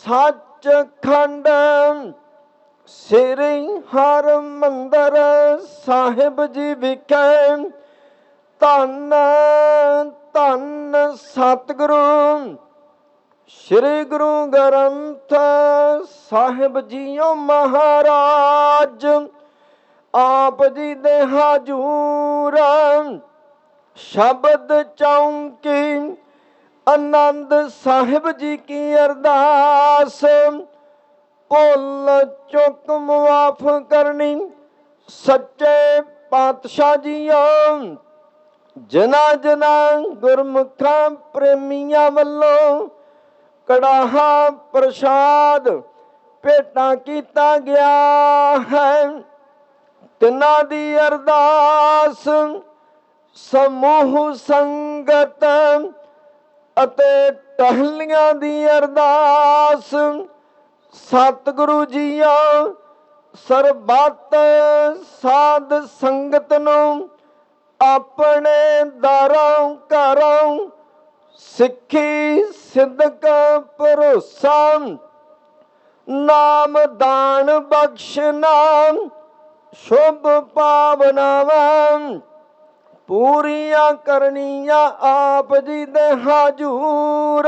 ਸੱਚਖੰਡ ਸ੍ਰੀ ਹਰਿਮੰਦਰ ਸਾਹਿਬ ਜੀ ਵਿਖੇ ਧੰਨ ਧੰਨ ਸਤਿਗੁਰੂ ਸ੍ਰੀ ਗੁਰੂ ਗ੍ਰੰਥ ਸਾਹਿਬ ਜੀਓ ਮਹਾਰਾਜ ਆਪ ਜੀ ਦੇ ਹਜੂਰ ਸ਼ਬਦ ਚੌਂਕੀ ਆਨੰਦ ਸਾਹਿਬ ਜੀ ਕੀ ਅਰਦਾਸ ਭੁੱਲ ਚੁੱਕ ਮੁਆਫ ਕਰਨੀ ਸੱਚੇ ਪਾਤਸ਼ਾਹ ਜੀਓ ਜਿਨ੍ਹਾਂ ਜਿਨ੍ਹਾਂ ਗੁਰਮੁਖਾਂ ਪ੍ਰੇਮੀਆਂ ਵੱਲੋਂ ਕੜਾਹਾ ਪ੍ਰਸ਼ਾਦ ਭੇਟਾਂ ਕੀਤਾ ਗਿਆ ਹੈ ਤਿਨਾਂ ਦੀ ਅਰਦਾਸ ਸਮੂਹ ਸੰਗਤ ਅਤੇ ਟਹਿਲੀਆਂ ਦੀ ਅਰਦਾਸ ਸਤਿਗੁਰੂ ਜੀਓ ਸਰਬੱਤ ਸਾਧ ਸੰਗਤ ਨੂੰ ਆਪਣੇ ਦਰਾਂ ਘਰੋਂ ਸਿੱਖੀ ਸਿਦਕ ਭਰੋਸਾ ਨਾਮ ਦਾਨ ਬਖਸ਼ਣਾ ਸ਼ੁਭ ਭਾਵਨਾਵਾਂ ਪੂਰੀਆਂ ਕਰਨੀਆਂ ਆਪ ਜੀ ਦੇ ਹਜੂਰ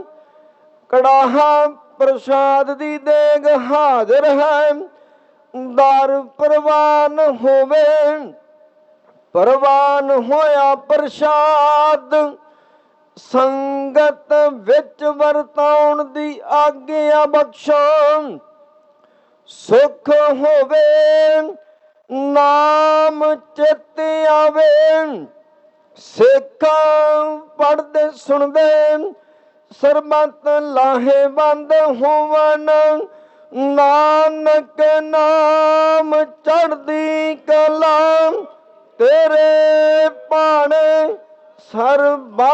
ਕੜਾਹਾ ਪ੍ਰਸ਼ਾਦ ਦੀ ਦੇਗ ਹਾਜ਼ਰ ਹੈ ਦਰ ਪ੍ਰਵਾਨ ਹੋਵੇ ਪ੍ਰਵਾਨ ਹੋਇਆ ਪ੍ਰਸ਼ਾਦ ਸੰਗਤ ਵਿੱਚ ਵਰਤਾਉਣ ਦੀ ਆਗਿਆ ਬਖਸ਼ੋ ਸੁਖ ਹੋਵੇ ਨਾਮ ਚਿਤ ਆਵੇ ਸਿੱਖ ਪੜ੍ਹਦੇ ਸੁਣਦੇ ਸਰਬੱਤ ਲਾਹੇਵੰਦ ਹੋਵਨ ਨਾਨਕ ਨਾਮ ਚੜ੍ਹਦੀ ਕਲਾ ਤੇਰੇ ਭਾਣੇ ਸਰਬੱਤ